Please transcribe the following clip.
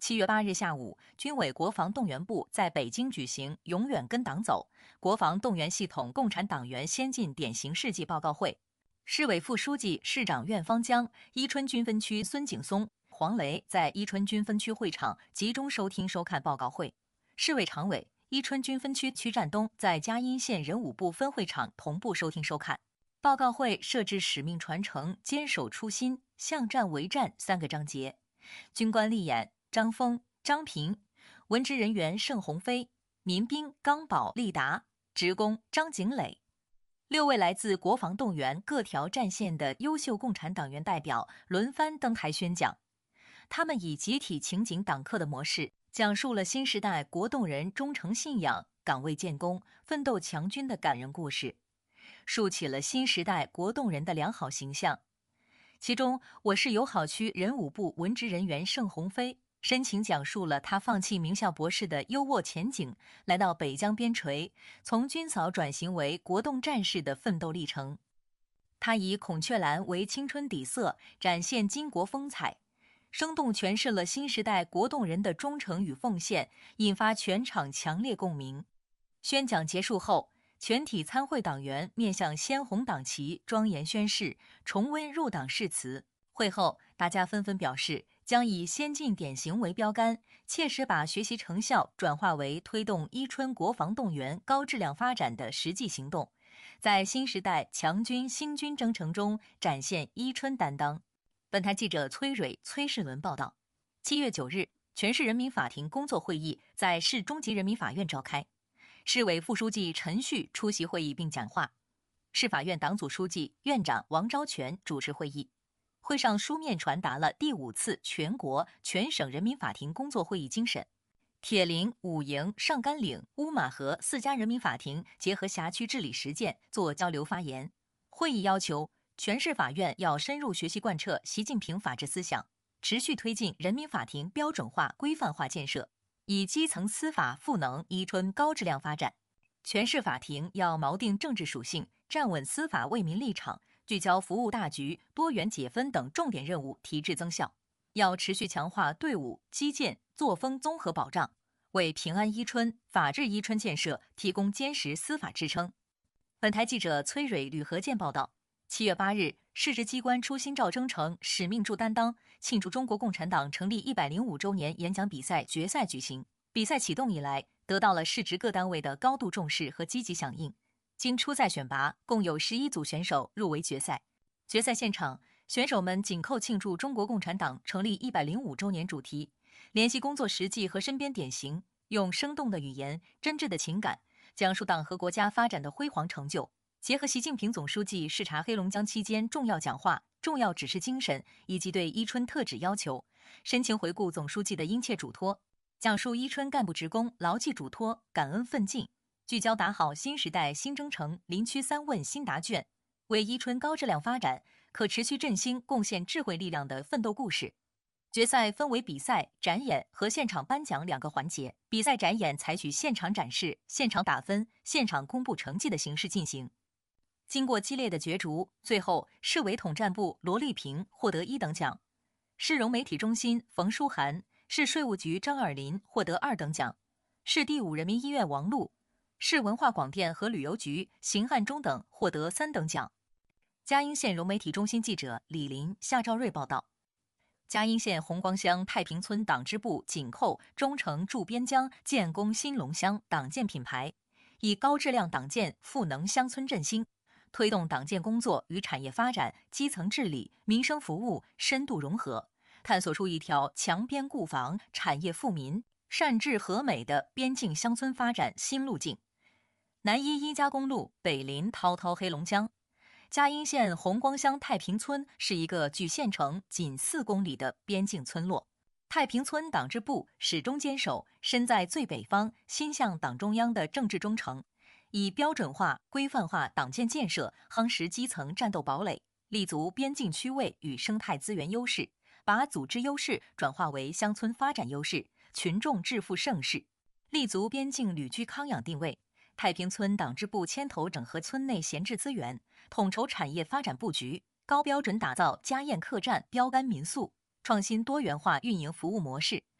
7月8日下午，军委国防动员部在北京举行“永远跟党走”国防动员系统共产党员先进典型事迹报告会。市委副书记、市长苑方江、伊春军分区孙景松、黄雷在伊春军分区会场集中收听收看报告会。市委常委、伊春军分区区战东在嘉阴县人武部分会场同步收听收看。报告会设置使命传承、坚守初心、向战为战3个章节。军官立演张峰、张平，文职人员盛鸿飞，民兵刚宝、立达，职工张景磊。6位来自国防动员各条战线的优秀共产党员代表轮番登台宣讲，他们以集体情景党课的模式，讲述了新时代国动人忠诚信仰、岗位建功、奋斗强军的感人故事，树起了新时代国动人的良好形象。其中，我市友好区人武部文职人员盛鸿飞深情讲述了他放弃名校博士的优渥前景，来到北疆边陲，从军嫂转型为国动战士的奋斗历程。他以孔雀蓝为青春底色，展现巾帼风采，生动诠释了新时代国动人的忠诚与奉献，引发全场强烈共鸣。宣讲结束后，全体参会党员面向鲜红党旗庄严宣誓，重温入党誓词。会后，大家纷纷表示将以先进典型为标杆，切实把学习成效转化为推动伊春国防动员高质量发展的实际行动，在新时代强军兴军征程中展现伊春担当。本台记者崔蕊、崔世伦报道。7月9日，全市人民法庭工作会议在市中级人民法院召开，市委副书记陈旭出席会议并讲话，市法院党组书记、院长王昭全主持会议。会上书面传达了第5次全国、全省人民法庭工作会议精神。铁林、武营、上甘岭、乌马河4家人民法庭结合辖区治理实践做交流发言。会议要求全市法院要深入学习贯彻习近平法治思想，持续推进人民法庭标准化、规范化建设，以基层司法赋能伊春高质量发展。全市法庭要锚定政治属性，站稳司法为民立场，聚焦服务大局、多元解分等重点任务，提质增效。要持续强化队伍、基建、作风综合保障，为平安伊春、法治伊春建设提供坚实司法支撑。本台记者崔蕊、吕和健报道。7月8日，市直机关初心照征程、使命助担当庆祝中国共产党成立105周年演讲比赛决赛举行。比赛启动以来，得到了市直各单位的高度重视和积极响应。经初赛选拔，共有11组选手入围决赛。决赛现场，选手们紧扣庆祝中国共产党成立105周年主题，联系工作实际和身边典型，用生动的语言、真挚的情感，讲述党和国家发展的辉煌成就。结合习近平总书记视察黑龙江期间重要讲话、重要指示精神以及对伊春特旨要求，深情回顾总书记的殷切嘱托，讲述伊春干部职工牢记嘱托、感恩奋进，聚焦打好新时代新征程林区3问新答卷，为伊春高质量发展、可持续振兴贡献智慧力量的奋斗故事。决赛分为比赛、展演和现场颁奖2个环节。比赛展演采取现场展示、现场打分、现场公布成绩的形式进行。经过激烈的角逐，最后市委统战部罗丽萍获得1等奖，市融媒体中心冯书涵、市税务局张尔林获得2等奖，市第5人民医院王璐、市文化广电和旅游局邢汉忠等获得3等奖。嘉阴县融媒体中心记者李林、夏兆瑞报道。嘉阴县红光乡太平村党支部紧扣忠诚驻边疆建功新龙乡党建品牌，以高质量党建赋能乡村振兴，推动党建工作与产业发展、基层治理、民生服务深度融合，探索出一条强边固防、产业富民、善治和美的边境乡村发展新路径。南1一加公路北临滔滔黑龙江，嘉阴县红光乡太平村是一个距县城仅4公里的边境村落。太平村党支部始终坚守身在最北方、心向党中央的政治忠诚，以标准化、规范化党建建设夯实基层战斗堡垒，立足边境区位与生态资源优势，把组织优势转化为乡村发展优势、群众致富盛世，立足边境旅居康养定位。太平村党支部牵头整合村内闲置资源，统筹产业发展布局，高标准打造家宴客栈标杆民宿，创新多元化运营服务模式，